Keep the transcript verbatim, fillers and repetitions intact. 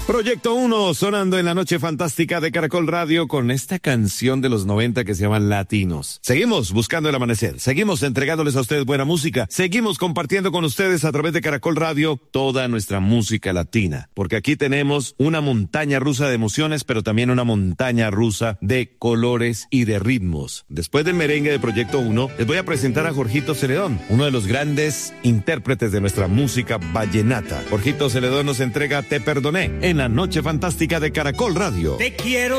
Proyecto uno sonando en la noche fantástica de Caracol Radio con esta canción de los noventa que se llama Latinos. Seguimos buscando el amanecer, seguimos entregándoles a ustedes buena música, seguimos compartiendo con ustedes a través de Caracol Radio toda nuestra música latina, porque aquí tenemos una montaña rusa de emociones, pero también una montaña rusa de colores y de ritmos. Después del merengue de Proyecto uno, les voy a presentar a Jorgito Celedón, uno de los grandes intérpretes de nuestra música vallenata. Jorgito Celedón nos entrega Te Perdoné en la noche fantástica de Caracol Radio. Te quiero